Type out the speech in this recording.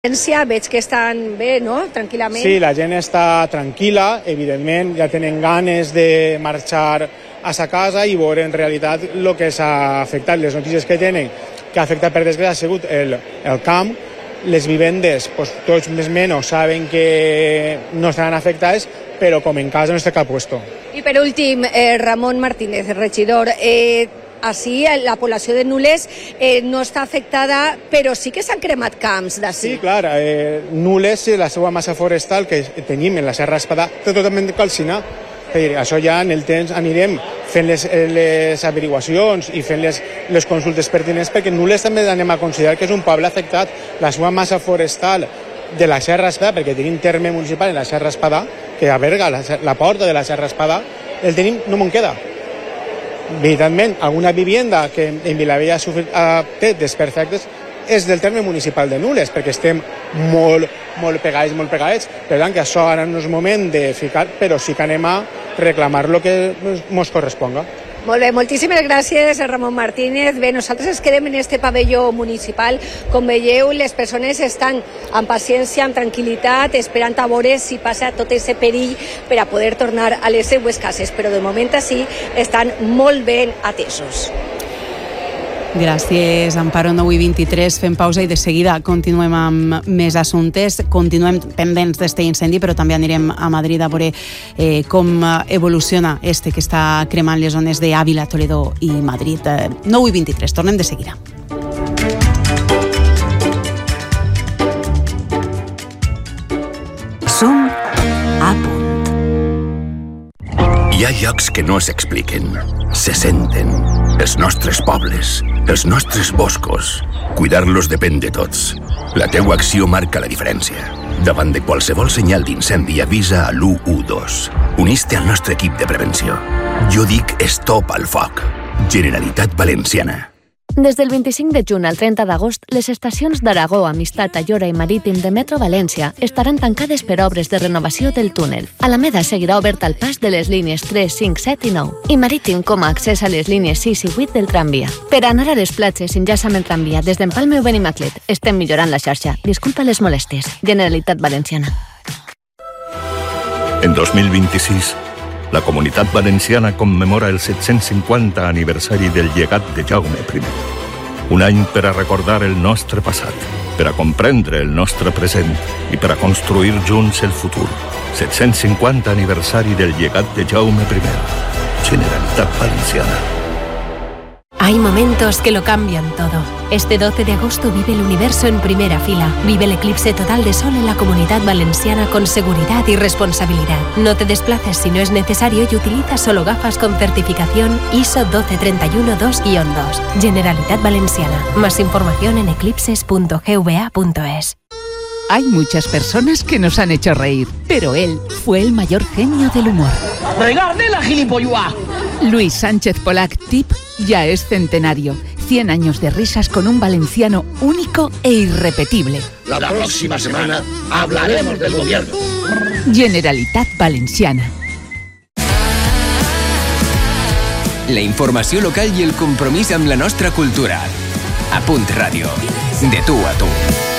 Veig que estan bé, no? Tranquil·lament. Sí, la gent està tranquil·la, evidentment ja tenen ganes de marxar a sa casa i veure en realitat el que s'ha afectat. Les notícies que tenen, que ha afectat per desgràcia, ha sigut el camp. Les vivendes, tots més o menys saben que no estaran afectades, però com en casa no està cap puesto. I per últim, Ramon Martínez, regidor, així la població de Nules no està afectada, però sí que s'han cremat camps d'ací. Sí, clar, Nules, la seva massa forestal que tenim en la Serra Espadà, té totalment calcinat. Això ja en el temps anirem fent les averiguacions i fent les consultes pertinents, perquè Nules també anem a considerar que és un poble afectat. La seva massa forestal de la Serra Espadà, perquè tenim terme municipal en la Serra Espadà, que alberga la porta de la Serra Espadà, el tenim, no me'n queda. Evidentment, alguna vivienda que en Vilavella té desperfectes és del terme municipal de Nules, perquè estem molt pegats, per tant que això ara no és moment de ficar, però sí que anem a reclamar lo que ens corresponga. Molt bé, moltíssimes gràcies, Ramon Martínez. Bé, nosaltres ens quedem en este pavelló municipal. Com veieu, les persones estan amb paciència, amb tranquil·litat, esperant a veure si passa tot aquest perill per a poder tornar a les seues cases, però de moment així estan molt ben atesos. Gràcies, Amparo. 9:23, fem pausa i de seguida continuem amb més assumptes. Continuem pendents d'este incendi, però també anirem a Madrid a veure com evoluciona que està cremant les zones d'Àvila, Toledo i Madrid. 9:23, tornem de seguida. Som a punt. Hi ha llocs que no s'expliquen, se senten. Els nostres pobles, els nostres boscos. Cuidar-los depèn de tots. La teua acció marca la diferència. Davant de qualsevol senyal d'incendi, avisa a l'112. Unís-te al nostre equip de prevenció. Jo dic stop al foc. Generalitat Valenciana. Des del 25 de juny al 30 d'agost, les estacions d'Aragó, Amistat, Ayora i Marítim de Metro València estaran tancades per obres de renovació del túnel. Alameda seguirà obert al pas de les línies 3, 5, 7 i 9 i Marítim com a accés a les línies 6 i 8 del tramvia. Per anar a les platges enllaça amb el tramvia des d'Empalme o Benimaclet. Estem millorant la xarxa. Disculpa les molèsties. Generalitat Valenciana. En 2026, la Comunitat Valenciana commemora el 750 aniversari del llegat de Jaume I. Un any per a recordar el nostre passat, per a comprendre el nostre present i per a construir junts el futur. 750 aniversari del llegat de Jaume I. Generalitat Valenciana. Hay momentos que lo cambian todo. Este 12 de agosto vive el universo en primera fila. Vive el eclipse total de sol en la Comunidad Valenciana con seguridad y responsabilidad. No te desplaces si no es necesario y utiliza solo gafas con certificación ISO 12312-2. Generalitat Valenciana. Más información en eclipses.gva.es. Hay muchas personas que nos han hecho reír, pero él fue el mayor genio del humor. ¡Regarde la gilipollua! Luis Sánchez Polac, TIP, ya es centenario. 100 años de risas con un valenciano único e irrepetible. La próxima semana hablaremos del gobierno. Generalitat Valenciana. La informació local i el compromís amb la nostra cultura. A Punt Ràdio. De tu a tu.